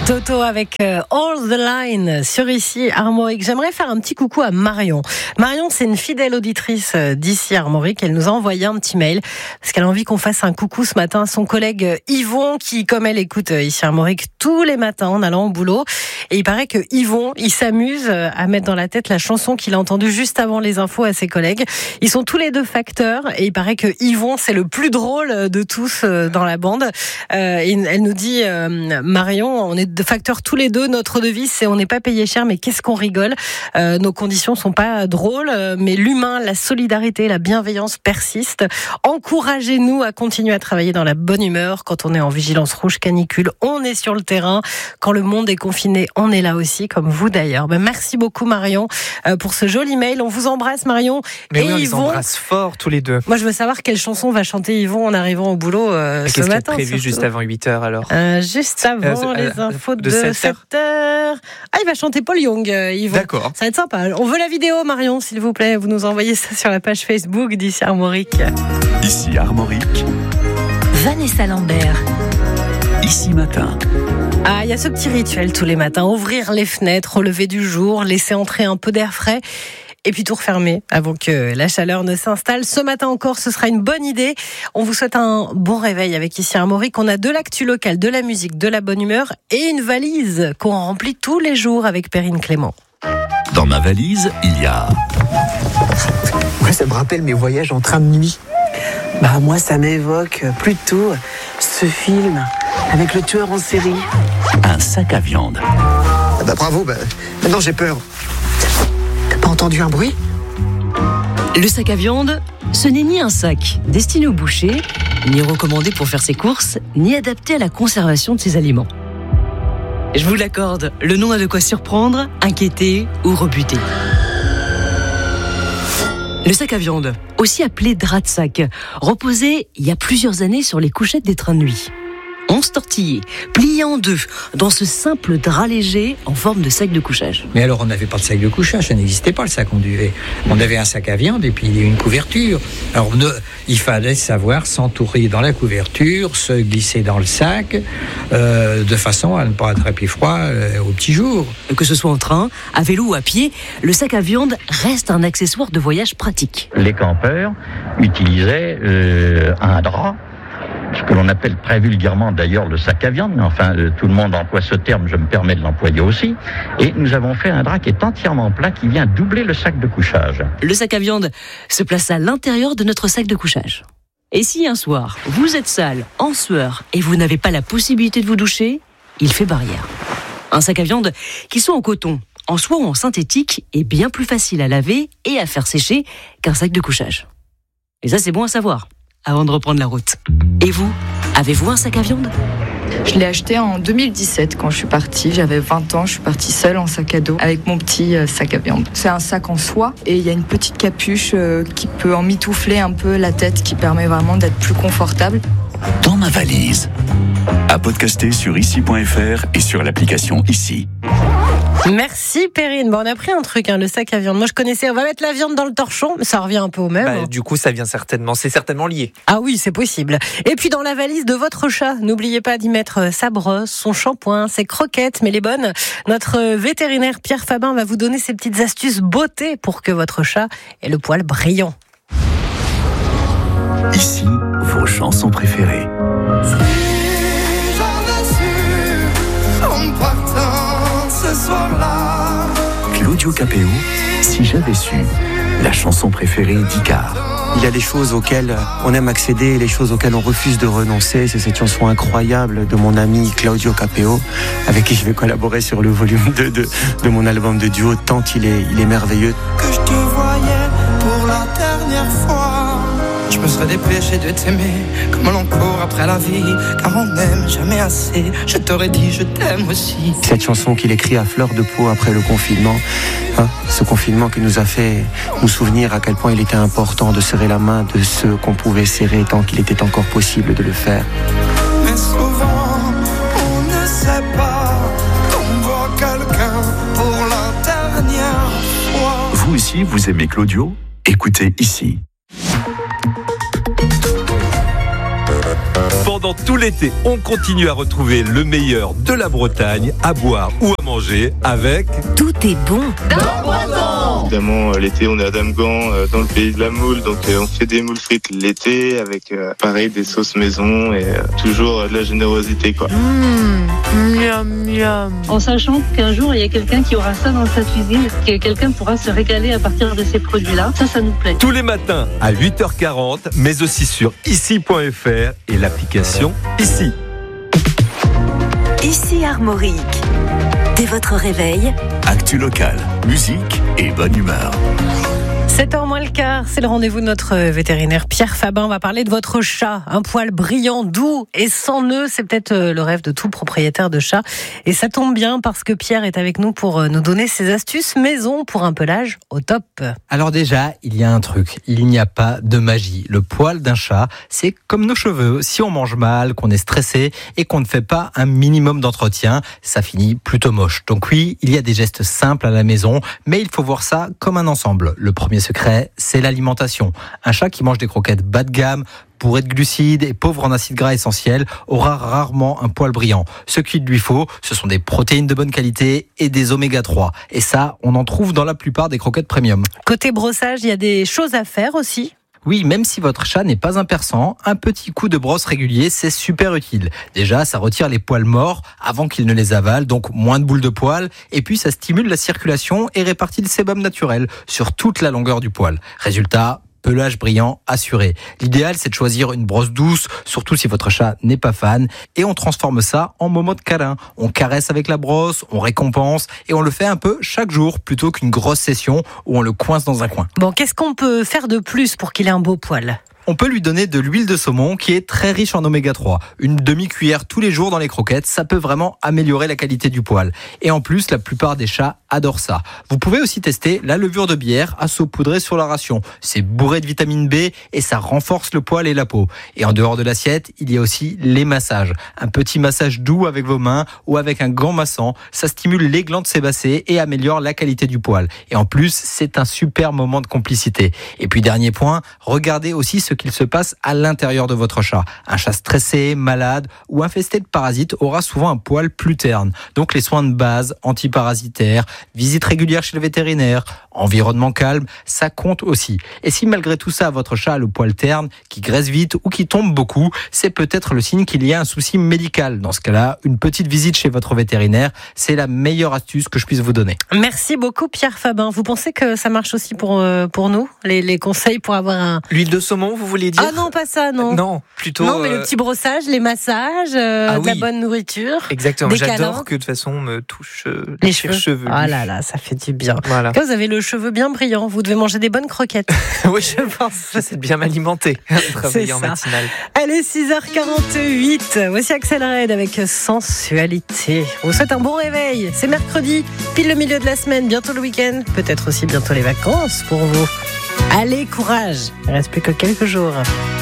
Toto avec All the Line sur ici Armorique. J'aimerais faire un petit coucou à Marion. Marion, c'est une fidèle auditrice d'ici Armorique. Elle nous a envoyé un petit mail parce qu'elle a envie qu'on fasse un coucou ce matin à son collègue Yvon qui, comme elle, écoute ici Armorique tous les matins en allant au boulot. Et il paraît que Yvon, il s'amuse à mettre dans la tête la chanson qu'il a entendue juste avant les infos à ses collègues. Ils sont tous les deux facteurs et il paraît que Yvon, c'est le plus drôle de tous dans la bande. Elle nous dit, Marion, on est de facteurs tous les deux. Notre devise, c'est on n'est pas payé cher, mais qu'est-ce qu'on rigole. Nos conditions sont pas drôles, mais l'humain, la solidarité, la bienveillance persistent. Encouragez-nous à continuer à travailler dans la bonne humeur. Quand on est en vigilance rouge canicule, on est sur le terrain. Quand le monde est confiné, on est là aussi, comme vous d'ailleurs. Merci beaucoup Marion pour ce joli mail. On vous embrasse Marion. Mais et oui, on Yvon, les embrasse fort tous les deux. Moi, je veux savoir quelle chanson va chanter Yvon en arrivant au boulot ce matin. Qu'est-ce qui est prévu juste avant 8h alors juste avant les infos de 7h. Ah, il va chanter Paul Young, Yvon. D'accord. Ça va être sympa. On veut la vidéo, Marion, s'il vous plaît. Vous nous envoyez ça sur la page Facebook d'ici Armorique. Ici Armorique. Vanessa Lambert. Ici Matin. Ah, il y a ce petit rituel tous les matins. Ouvrir les fenêtres au lever du jour, laisser entrer un peu d'air frais. Et puis tout refermer avant que la chaleur ne s'installe. Ce matin encore, ce sera une bonne idée. On vous souhaite un bon réveil avec ici Armorique. On a de l'actu locale, de la musique, de la bonne humeur et une valise qu'on remplit tous les jours avec Perrine Clément. Dans ma valise, il y a... Moi, ça me rappelle mes voyages en train de nuit. Moi, ça m'évoque plutôt ce film avec le tueur en série. un sac à viande. Bravo, maintenant j'ai peur. T'as pas entendu un bruit ? Le sac à viande, ce n'est ni un sac destiné au boucher, ni recommandé pour faire ses courses, ni adapté à la conservation de ses aliments. Je vous l'accorde, le nom a de quoi surprendre, inquiéter ou rebuter. Le sac à viande, aussi appelé drap de sac, reposait il y a plusieurs années sur les couchettes des trains de nuit. 11 tortillés, pliés en deux, dans ce simple drap léger en forme de sac de couchage. Mais alors, on n'avait pas de sac de couchage, ça n'existait pas le sac en duvet. On avait un sac à viande et puis une couverture. Alors, il fallait savoir s'entourer dans la couverture, se glisser dans le sac, de façon à ne pas attraper froid au petit jour. Que ce soit en train, à vélo ou à pied, le sac à viande reste un accessoire de voyage pratique. Les campeurs utilisaient un drap, ce que l'on appelle très vulgairement d'ailleurs le sac à viande, mais enfin tout le monde emploie ce terme, je me permets de l'employer aussi, et nous avons fait un drap qui est entièrement plat, qui vient doubler le sac de couchage. Le sac à viande se place à l'intérieur de notre sac de couchage. Et si un soir, vous êtes sale, en sueur, et vous n'avez pas la possibilité de vous doucher, il fait barrière. Un sac à viande qui soit en coton, en soie ou en synthétique, est bien plus facile à laver et à faire sécher qu'un sac de couchage. Et ça, c'est bon à savoir, avant de reprendre la route. Et vous, avez-vous un sac à viande ? Je l'ai acheté en 2017 quand je suis partie. J'avais 20 ans, je suis partie seule en sac à dos avec mon petit sac à viande. C'est un sac en soie et il y a une petite capuche qui peut emmitoufler un peu la tête, qui permet vraiment d'être plus confortable. Dans ma valise. À podcaster sur ici.fr et sur l'application Ici. Merci Perrine. On a pris un truc, le sac à viande. Moi je connaissais, on va mettre la viande dans le torchon, mais ça revient un peu au même. Du coup ça vient certainement, c'est certainement lié. Ah oui, c'est possible. Et puis dans la valise de votre chat, n'oubliez pas d'y mettre sa brosse, son shampoing, ses croquettes, mais les bonnes. Notre vétérinaire Pierre Fabin va vous donner ses petites astuces beauté pour que votre chat ait le poil brillant. Ici, vos chansons préférées. Claudio Capéo, Si j'avais su, la chanson préférée d'Icare. Il y a des choses auxquelles on aime accéder et les choses auxquelles on refuse de renoncer. C'est cette chanson incroyable de mon ami Claudio Capéo, avec qui je vais collaborer sur le volume 2 de mon album de duo, tant il est merveilleux. Que je te voyais pour la dernière fois, je me serais dépêché de t'aimer comme l'on court après la vie, car on n'aime jamais assez. Je t'aurais dit je t'aime aussi. Cette chanson qu'il écrit à fleur de peau après le confinement, ce confinement qui nous a fait nous souvenir à quel point il était important de serrer la main de ceux qu'on pouvait serrer tant qu'il était encore possible de le faire. Mais souvent on ne sait pas qu'on voit quelqu'un pour la dernière fois. Vous aussi, vous aimez Claudio ? Écoutez Ici. Pendant tout l'été, on continue à retrouver le meilleur de la Bretagne à boire ou à manger avec Tout est bon dans Breton. Évidemment, l'été, on est à Damgan, dans le pays de la moule, donc on fait des moules frites l'été avec pareil des sauces maison et toujours de la générosité quoi. Miam miam. En sachant qu'un jour il y a quelqu'un qui aura ça dans sa cuisine, que quelqu'un pourra se régaler à partir de ces produits-là, ça nous plaît. tous les matins à 8h40, mais aussi sur ici.fr et l'application Ici. Ici Armorique. Dès votre réveil, Actu locale, musique et bonne humeur. 7h moins le quart, c'est le rendez-vous de notre vétérinaire Pierre Fabin. On va parler de votre chat. Un poil brillant, doux et sans nœud. C'est peut-être le rêve de tout propriétaire de chat. Et ça tombe bien parce que Pierre est avec nous pour nous donner ses astuces maison pour un pelage au top. Alors déjà, il y a un truc. Il n'y a pas de magie. Le poil d'un chat, c'est comme nos cheveux. Si on mange mal, qu'on est stressé et qu'on ne fait pas un minimum d'entretien, ça finit plutôt moche. Donc oui, il y a des gestes simples à la maison, mais il faut voir ça comme un ensemble. Le premier secret, c'est l'alimentation. Un chat qui mange des croquettes bas de gamme, bourré de glucides et pauvre en acides gras essentiels, aura rarement un poil brillant. Ce qu'il lui faut, ce sont des protéines de bonne qualité et des oméga 3. Et ça, on en trouve dans la plupart des croquettes premium. Côté brossage, il y a des choses à faire aussi. Oui, même si votre chat n'est pas un persan, un petit coup de brosse régulier, c'est super utile. Déjà, ça retire les poils morts avant qu'ils ne les avalent, donc moins de boules de poils. Et puis, ça stimule la circulation et répartit le sébum naturel sur toute la longueur du poil. Résultat, pelage brillant assuré. L'idéal, c'est de choisir une brosse douce, surtout si votre chat n'est pas fan, et on transforme ça en moment de câlin. On caresse avec la brosse, on récompense, et on le fait un peu chaque jour, plutôt qu'une grosse session où on le coince dans un coin. Bon, qu'est-ce qu'on peut faire de plus pour qu'il ait un beau poil ? On peut lui donner de l'huile de saumon qui est très riche en oméga 3. Une demi-cuillère tous les jours dans les croquettes, ça peut vraiment améliorer la qualité du poil. Et en plus, la plupart des chats adorent ça. Vous pouvez aussi tester la levure de bière à saupoudrer sur la ration. C'est bourré de vitamine B et ça renforce le poil et la peau. Et en dehors de l'assiette, il y a aussi les massages. Un petit massage doux avec vos mains ou avec un gant massant, ça stimule les glandes sébacées et améliore la qualité du poil. Et en plus, c'est un super moment de complicité. Et puis dernier point, regardez aussi ce qu'il se passe à l'intérieur de votre chat. Un chat stressé, malade ou infesté de parasites aura souvent un poil plus terne. Donc les soins de base, antiparasitaires, visite régulière chez le vétérinaire, environnement calme, ça compte aussi. Et si malgré tout ça, votre chat a le poil terne, qui graisse vite ou qui tombe beaucoup, c'est peut-être le signe qu'il y a un souci médical. Dans ce cas-là, une petite visite chez votre vétérinaire, c'est la meilleure astuce que je puisse vous donner. Merci beaucoup Pierre Fabin. Vous pensez que ça marche aussi pour nous, les conseils pour avoir un... L'huile de saumon, vous voulez dire ? Ah non, pas ça, non. Non, plutôt... Non, mais le petit brossage, les massages, de la bonne nourriture. Exactement, j'adore câlins. que de toute façon on me touche les cheveux. Ah là là, ça fait du bien. Voilà. Quand vous avez le cheveu bien brillant, vous devez manger des bonnes croquettes. Oui, je pense. J'essaie de bien m'alimenter. Travailler en matinale. Allez, 6h48. Voici Axel Red avec Sensualité. On vous souhaite un bon réveil. C'est mercredi, pile le milieu de la semaine, bientôt le week-end, peut-être aussi bientôt les vacances pour vous. Allez, courage. Il ne reste plus que quelques jours.